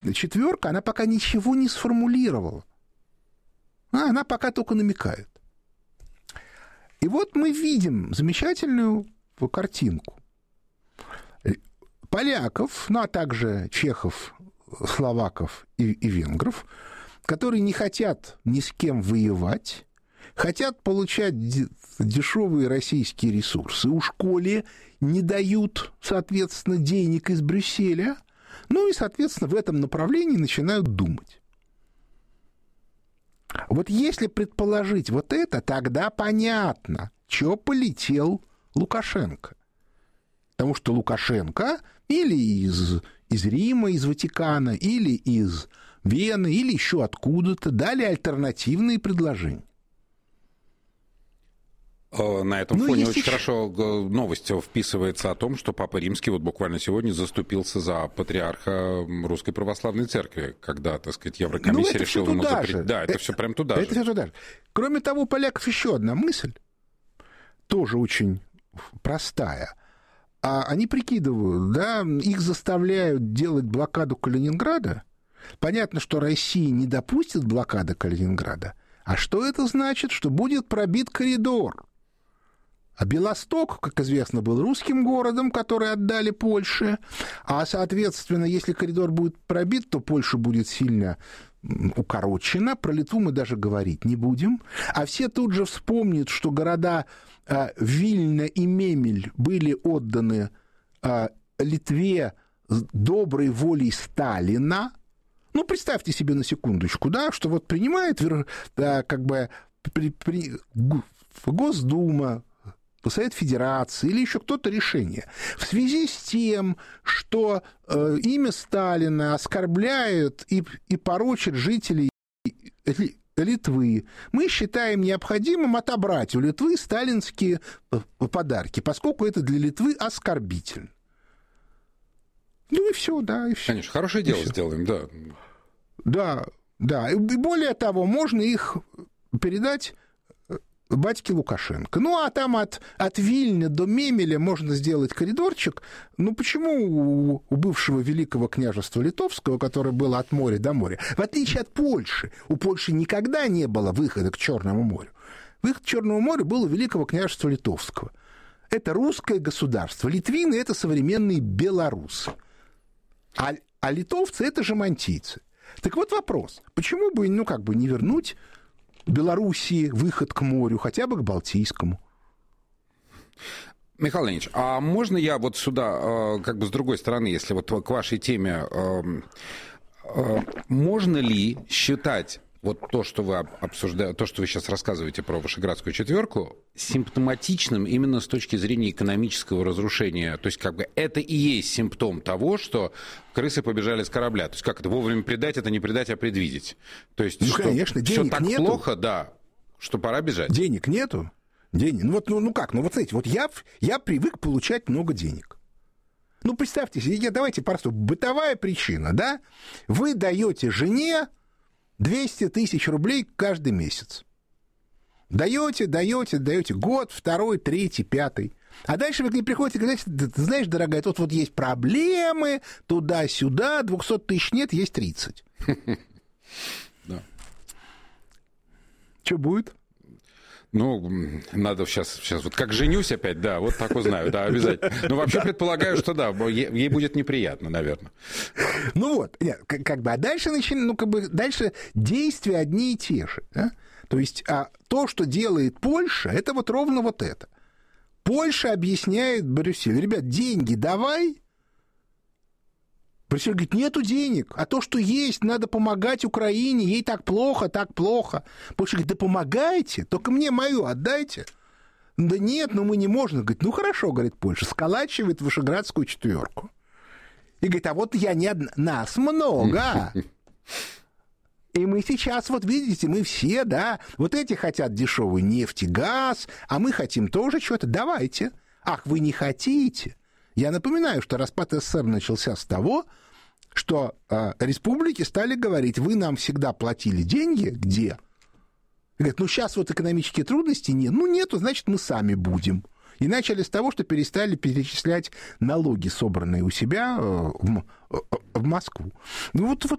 четверка, она пока ничего не сформулировала. Она пока только намекает. И вот мы видим замечательную картинку. Поляков, а также чехов, словаков и венгров, которые не хотят ни с кем воевать, хотят получать дешевые российские ресурсы, у школе не дают, соответственно, денег из Брюсселя, и, соответственно, в этом направлении начинают думать. Вот если предположить вот это, тогда понятно, чего полетел Лукашенко. Потому что Лукашенко или из Рима, из Ватикана, или из Вены, или еще откуда-то дали альтернативные предложения. На этом фоне очень хорошо новость вписывается о том, что Папа Римский вот буквально сегодня заступился за патриарха Русской Православной Церкви, когда, так сказать, Еврокомиссия решила ему запретить. Да, это все прям туда же. Это все туда же. Кроме того, у поляков еще одна мысль, тоже очень простая. Они прикидывают, их заставляют делать блокаду Калининграда. Понятно, что Россия не допустит блокады Калининграда. А что это значит? Что будет пробит коридор. А Белосток, как известно, был русским городом, который отдали Польше. А, соответственно, если коридор будет пробит, то Польша будет сильно укорочена. Про Литву мы даже говорить не будем. А все тут же вспомнят, что города Вильна и Мемель были отданы Литве с доброй волей Сталина. Представьте себе на секундочку, что вот принимает Госдума, Совет Федерации или еще кто-то решение в связи с тем, что имя Сталина оскорбляет и порочит жителей Литвы, мы считаем необходимым отобрать у Литвы сталинские подарки, поскольку это для Литвы оскорбительно. И все, и все. Конечно, хорошее дело сделаем, Да. И более того, можно их передать батьке Лукашенко. А там от Вильня до Мемеля можно сделать коридорчик. Почему у бывшего Великого княжества Литовского, которое было от моря до моря, в отличие от Польши, у Польши никогда не было выхода к Черному морю. Выход к Черному морю был у Великого княжества Литовского. Это русское государство. Литвины — это современные белорусы. А литовцы — это жемантийцы. Так вот вопрос. Почему бы, не вернуть Белоруссии выход к морю, хотя бы к Балтийскому? Михаил Леонидович, а можно я вот сюда, с другой стороны, если вот к вашей теме, можно ли считать вот то, что вы обсуждаете, то, что вы сейчас рассказываете про Вышеградскую четверку, симптоматичным именно с точки зрения экономического разрушения? То есть это и есть симптом того, что крысы побежали с корабля. То есть как это вовремя предать, это не предать, а предвидеть. То есть конечно, все денег так нету. Плохо, что пора бежать. Денег нету. Смотрите, я привык получать много денег. Представьте себе, давайте просто бытовая причина, Вы даете жене 200 тысяч рублей каждый месяц. Даете год, второй, третий, пятый. А дальше вы к ней приходите и говорите: ты знаешь, дорогая, тут вот есть проблемы, туда-сюда, 200 тысяч нет, есть 30. Да. Что будет? Надо сейчас вот как женюсь опять, вот так узнаю, обязательно. Вообще предполагаю, что ей будет неприятно, наверное. А дальше дальше действия одни и те же. То есть то, что делает Польша, это вот ровно вот это. Польша объясняет Брюсселю: ребят, деньги давай. Брюссель говорит: нету денег, а то, что есть, надо помогать Украине, ей так плохо. Польша говорит: да помогайте, только мне мою отдайте. Да нет, мы не можем. Говорит: хорошо, говорит Польша, сколачивает Вышеградскую четверку. И говорит: а вот я не одна, нас много. И мы сейчас, вот видите, мы все, вот эти хотят дешевый нефть и газ, а мы хотим тоже чего-то, давайте. Ах, вы не хотите? Я напоминаю, что распад СССР начался с того, что республики стали говорить: вы нам всегда платили деньги, где? И говорят: сейчас вот экономические трудности нет. Нету, значит, мы сами будем. И начали с того, что перестали перечислять налоги, собранные у себя в Москву. Вот